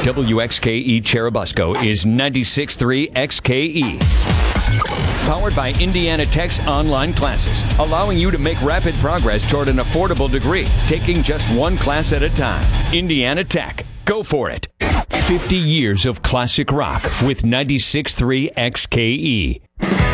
WXKE Cherubusco is 96.3 XKE. Powered by Indiana Tech's online classes, allowing you to make rapid progress toward an affordable degree, taking just one class at a time. Indiana Tech. Go for it. 50 years of classic rock with 96.3 XKE.